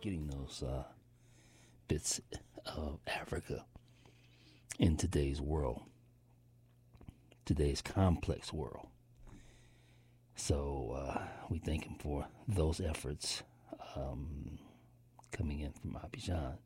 getting those bits of Africa in today's world, today's complex world. So we thank him for those efforts coming in from Abidjan.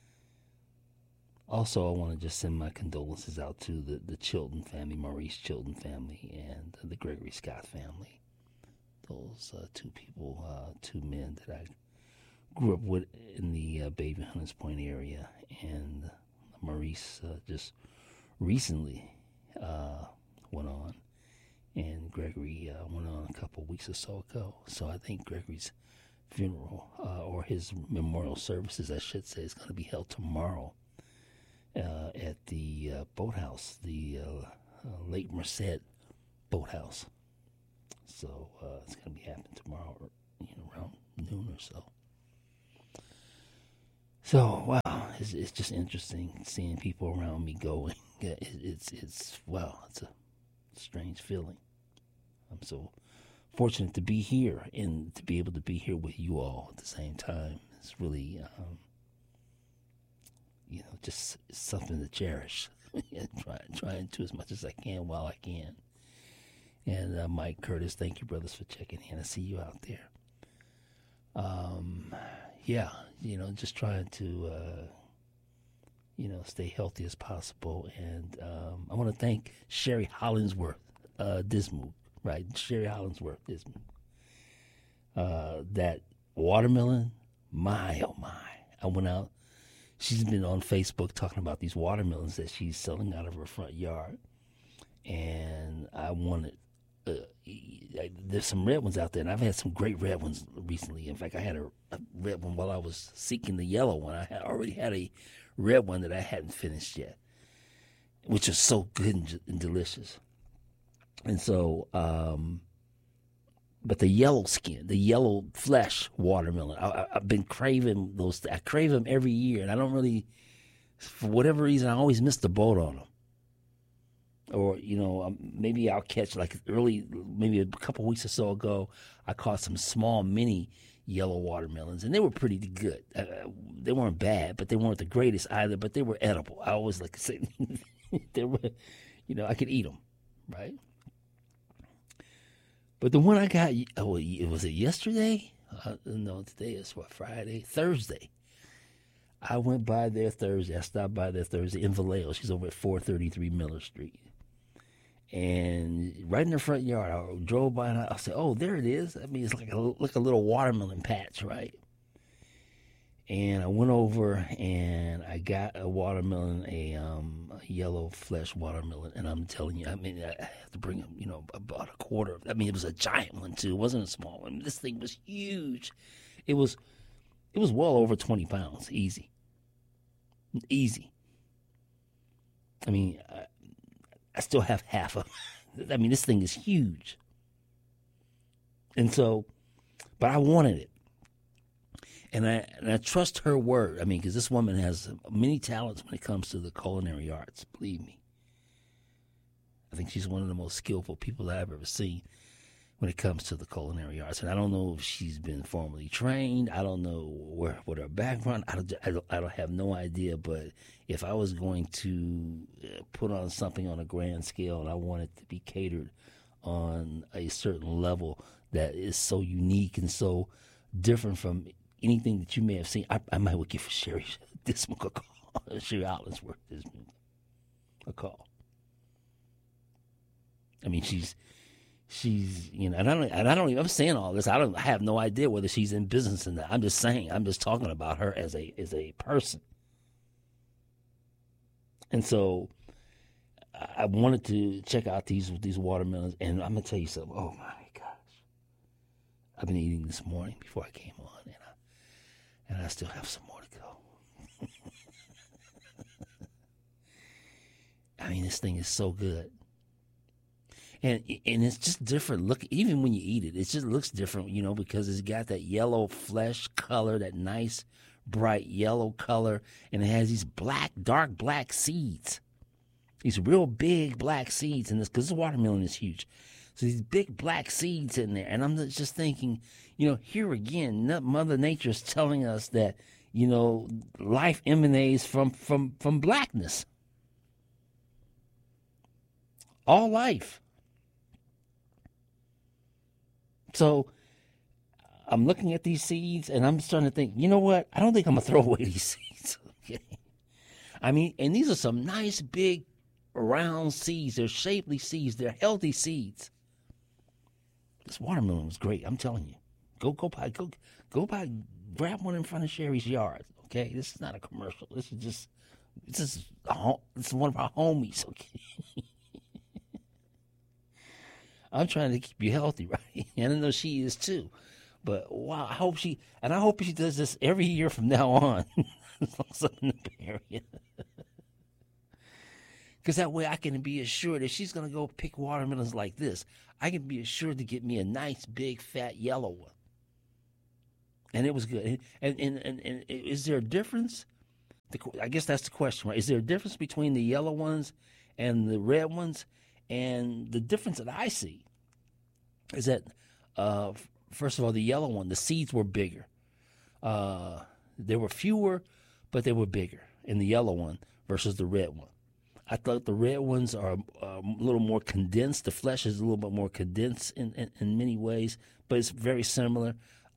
Also, I want to just send my condolences out to the Chilton family, Maurice Chilton family, and the Gregory Scott family. Those two people, two men that I grew up with in the Baby Hunters Point area. And Maurice just recently went on, and Gregory went on a couple weeks or so ago. So I think Gregory's funeral, or his memorial services, I should say, is going to be held tomorrow at the boathouse, the Lake Merced boathouse. So it's going to be happening tomorrow, around noon or so. So wow, it's just interesting seeing people around me going. It's a strange feeling. I'm so fortunate to be here and to be able to be here with you all at the same time. It's really just something to cherish. Trying to as much as I can while I can. And Mike Curtis, thank you, brothers, for checking in. I see you out there. Just trying to, stay healthy as possible. And I want to thank Sherry Hollingsworth Dismuke, right? Sherry Hollingsworth Dismuke. That watermelon, my, oh my. I went out. She's been on Facebook talking about these watermelons that she's selling out of her front yard. And I wanted, there's some red ones out there, and I've had some great red ones recently. In fact, I had a red one while I was seeking the yellow one. I already had a red one that I hadn't finished yet, which is so good and delicious. And so, but the yellow skin, the yellow flesh watermelon, I've been craving those. I crave them every year, and I don't really, for whatever reason, I always miss the boat on them. Or, maybe I'll catch maybe a couple weeks or so ago, I caught some small mini yellow watermelons, and they were pretty good. They weren't bad, but they weren't the greatest either, but they were edible. I always like to say they were, I could eat them, right? But the one I got, was it yesterday? No, today is Friday? Thursday. I went by there Thursday. I stopped by there Thursday in Vallejo. She's over at 433 Miller Street. And right in the front yard, I drove by and I said, "Oh, there it is." I mean, it's like a little watermelon patch, right? And I went over and I got a watermelon, a yellow flesh watermelon. And I'm telling you, I mean, I had to bring about a quarter. I mean, it was a giant one too. It wasn't a small one. This thing was huge. It was well over 20 pounds, easy. I mean, I still have half of it. I mean, this thing is huge. And so, but I wanted it. And I trust her word. I mean, because this woman has many talents when it comes to the culinary arts, believe me. I think she's one of the most skillful people that I've ever seen when it comes to the culinary arts. And I don't know if she's been formally trained. I don't know what her background. I don't have no idea. But if I was going to put on something on a grand scale and I want it to be catered on a certain level that is so unique and so different from anything that you may have seen, I might would give Sherry Dismuke a call. Sherry Hollingsworth Dismuke a call. I mean, she's and I don't even, I'm saying all this. I have no idea whether she's in business or not. I'm just talking about her as a person. And so I wanted to check out these watermelons, and I'm gonna tell you something. Oh my gosh, I've been eating this morning before I came on, and I still have some more to go. I mean, this thing is so good. And it's just different. Look, even when you eat it, it just looks different, because it's got that yellow flesh color, that nice, bright yellow color, and it has these dark black seeds, these real big black seeds in this, because this watermelon is huge. So these big black seeds in there. And I'm just thinking, here again, Mother Nature is telling us that, life emanates from blackness. All life. So I'm looking at these seeds and I'm starting to think, you know what? I don't think I'm going to throw away these seeds. Okay. I mean, and these are some nice big round seeds. They're shapely seeds. They're healthy seeds. This watermelon was great. I'm telling you. Go by, grab one in front of Sherry's yard. Okay. This is not a commercial. This is one of our homies. Okay. I'm trying to keep you healthy, right? And I know she is too. But wow, I hope she does this every year from now on. As long as I'm in the Bay Area. Because that way I can be assured if she's going to go pick watermelons like this, I can be assured to get me a nice, big, fat, yellow one. And it was good. And is there a difference? I guess that's the question, right? Is there a difference between the yellow ones and the red ones? And the difference that I see is that, first of all, the yellow one, the seeds were bigger. There were fewer, but they were bigger in the yellow one versus the red one. I thought the red ones are a little more condensed. The flesh is a little bit more condensed in many ways, but it's very similar.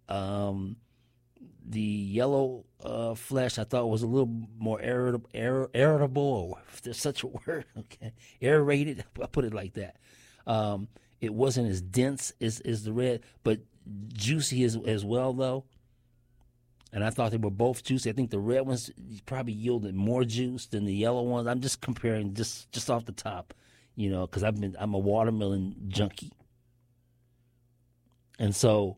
The yellow flesh I thought was a little more irritable, or if there's such a word, okay, aerated. I'll put it like that. It wasn't as dense as the red, but juicy as well, though. And I thought they were both juicy. I think the red ones probably yielded more juice than the yellow ones. I'm just comparing just off the top, because I'm a watermelon junkie. And so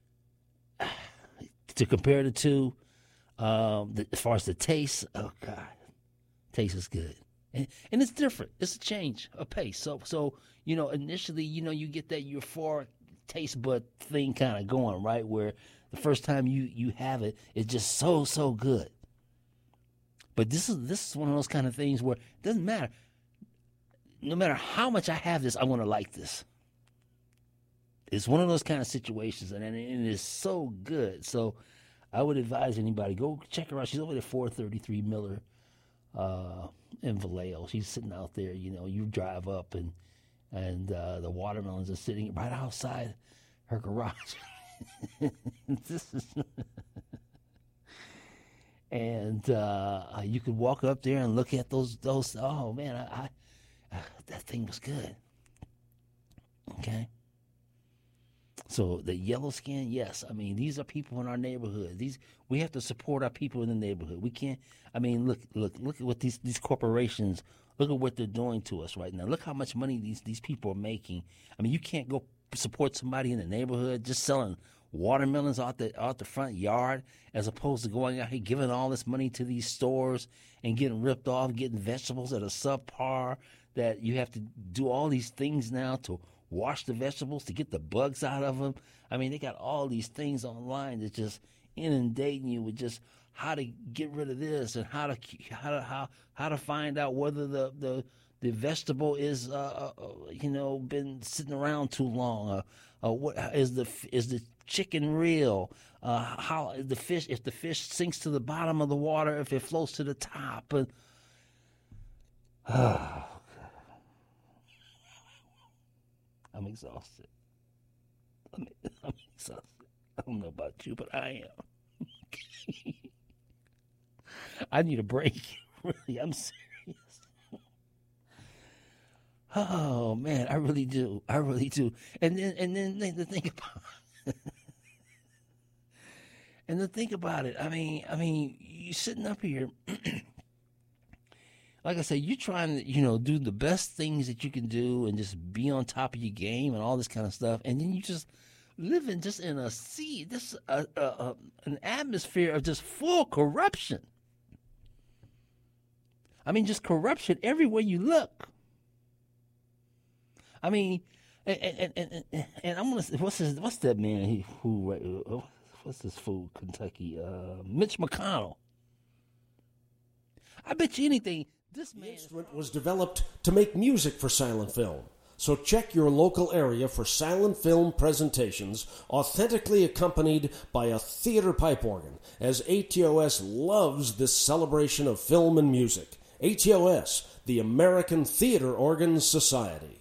to compare the two, as far as the taste, oh God, taste is good. And it's different. It's a change of pace. So initially, you get that euphoric taste bud thing kind of going, right? Where the first time you have it, it's just so good. But this is one of those kind of things where it doesn't matter. No matter how much I have this, I want to like this. It's one of those kind of situations, and it is so good. So I would advise anybody, go check her out. She's over there, 433 Miller in Vallejo. She's sitting out there. You drive up, and the watermelons are sitting right outside her garage. And you could walk up there and look at those. Oh man, I that thing was good. Okay. So the yellow skin, yes. I mean, these are people in our neighborhood. We have to support our people in the neighborhood. We can't. I mean, look at what these corporations. Look at what they're doing to us right now. Look how much money these people are making. I mean, you can't go support somebody in the neighborhood just selling watermelons out the front yard, as opposed to going out here giving all this money to these stores and getting ripped off, getting vegetables that are subpar, that you have to do all these things now to wash the vegetables to get the bugs out of them. I mean, they got all these things online that just inundating you with just how to get rid of this and how to find out whether the vegetable is been sitting around too long. What is the chicken real? How the fish, if the fish sinks to the bottom of the water, if it floats to the top, and I'm exhausted. I'm exhausted. I don't know about you, but I am. I need a break. Really, I'm serious. Oh man, I really do. And then to think about and to think about it. I mean, you sitting up here. Like I said, you're trying to, do the best things that you can do and just be on top of your game and all this kind of stuff. And then you just living just in an atmosphere of just full corruption. I mean, just corruption everywhere you look. I mean, and I'm gonna. What's that man who what's this fool? Kentucky, Mitch McConnell. I bet you anything. This man instrument was developed to make music for silent film. So check your local area for silent film presentations authentically accompanied by a theater pipe organ, as ATOS loves this celebration of film and music. ATOS, the American Theater Organ Society.